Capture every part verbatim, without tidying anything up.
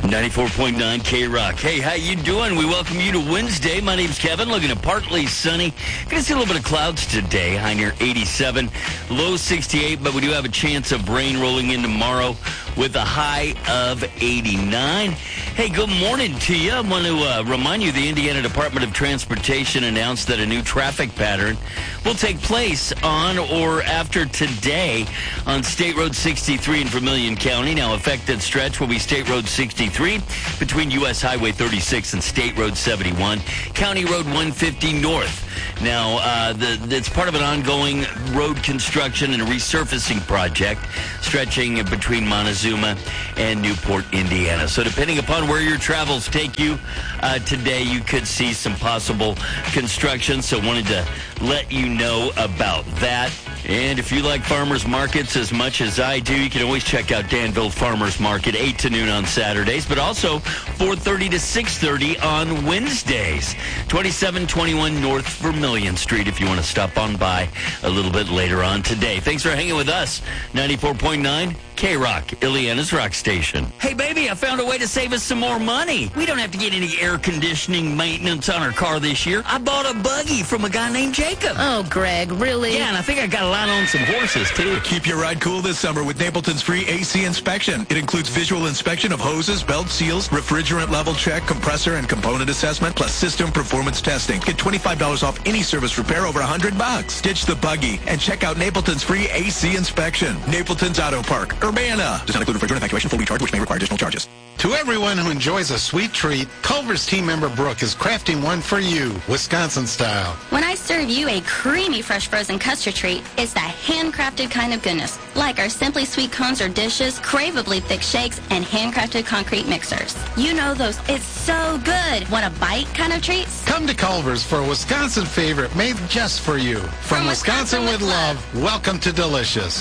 ninety-four point nine K-Rock. Hey, how you doing? We welcome you to Wednesday. My name's Kevin. Looking at partly sunny. Going to see a little bit of clouds today. High near eighty-seven. Low sixty-eight, but we do have a chance of rain rolling in tomorrow with a high of eighty-nine. Hey, good morning to you. I want to uh, remind you the Indiana Department of Transportation announced that a new traffic pattern will take place on or after today on State Road sixty-three in Vermilion County. Now, affected stretch will be State Road sixty-three between U S Highway thirty-six and State Road seventy-one, County Road one fifty North. Now, uh, the, it's part of an ongoing road construction and resurfacing project stretching between Montezuma and Newport, Indiana. So depending upon where your travels take you uh, today, you could see some possible construction. So wanted to let you know about that. And if you like farmers markets as much as I do, you can always check out Danville Farmers Market, eight to noon on Saturdays, but also four thirty to six thirty on Wednesdays. twenty-seven twenty-one North Vermilion Street if you want to stop on by a little bit later on today. Thanks for hanging with us. ninety-four point nine K-Rock, Ileana's rock station. Hey, baby, I found a way to save us some more money. We don't have to get any air conditioning maintenance on our car this year. I bought a buggy from a guy named Jacob. Oh, Greg, really? Yeah, and I think I got a line on some horses, too. Keep your ride cool this summer with Napleton's free A C inspection. It includes visual inspection of hoses, belt seals, refrigerant level check, compressor and component assessment, plus system performance testing. Get twenty-five dollars off any service repair over one hundred bucks. Ditch the buggy and check out Napleton's free A C inspection. Napleton's Auto Park, Urbana. Does not include refrigerant evacuation, full recharge, which may require additional charges. To everyone who enjoys a sweet treat, Culver's team member Brooke is crafting one for you, Wisconsin style. When I serve you a creamy fresh frozen custard treat, it's that handcrafted kind of goodness, like our Simply Sweet cones or dishes, craveably thick shakes, and handcrafted concrete mixers. You know those it's so good, want a bite kind of treats? Come to Culver's for a Wisconsin favorite made just for you. From, From Wisconsin, Wisconsin with love, love, welcome to Delicious.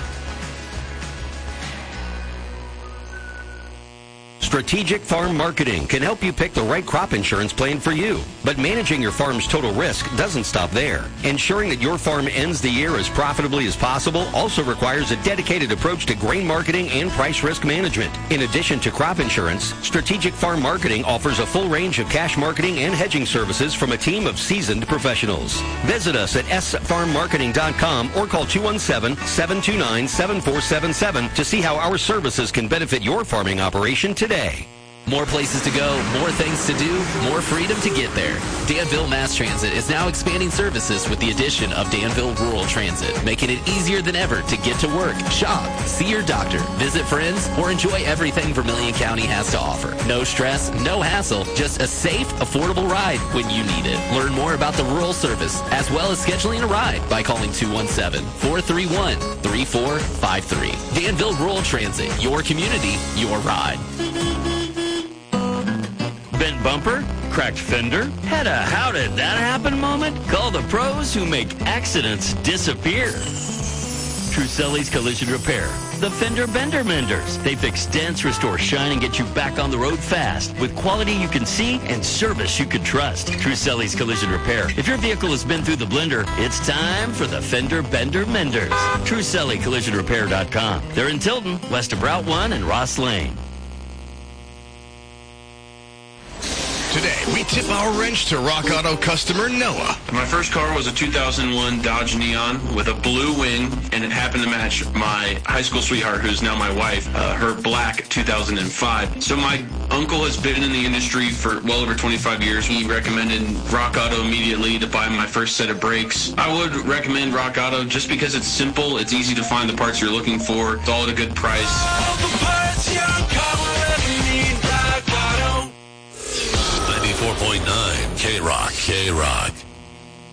Strategic Farm Marketing can help you pick the right crop insurance plan for you. But managing your farm's total risk doesn't stop there. Ensuring that your farm ends the year as profitably as possible also requires a dedicated approach to grain marketing and price risk management. In addition to crop insurance, Strategic Farm Marketing offers a full range of cash marketing and hedging services from a team of seasoned professionals. Visit us at s farm marketing dot com or call two one seven, seven two nine, seven four seven seven to see how our services can benefit your farming operation today. More places to go, more things to do, more freedom to get there. Danville Mass Transit is now expanding services with the addition of Danville Rural Transit, making it easier than ever to get to work, shop, see your doctor, visit friends, or enjoy everything Vermilion County has to offer. No stress, no hassle, just a safe, affordable ride when you need it. Learn more about the rural service, as well as scheduling a ride by calling two one seven, four three one, three four five three. Danville Rural Transit, your community, your ride. Bent bumper? Cracked fender? Had a how did that happen moment? Call the pros who make accidents disappear. Truselli's Collision Repair. The Fender Bender Menders. They fix dents, restore shine, and get you back on the road fast with quality you can see and service you can trust. Truselli's Collision Repair. If your vehicle has been through the blender, it's time for the Fender Bender Menders. Truselli Collision Repair dot com. They're in Tilton, west of Route one and Ross Lane. Today, we tip our wrench to Rock Auto customer Noah. My first car was a two thousand one Dodge Neon with a blue wing, and it happened to match my high school sweetheart, who's now my wife, uh, her black two thousand five. So my uncle has been in the industry for well over twenty-five years. He recommended Rock Auto immediately to buy my first set of brakes. I would recommend Rock Auto just because it's simple, it's easy to find the parts you're looking for, it's all at a good price. All the parts your car will ever need, Rock Auto. ninety-four point nine K-Rock, K-Rock.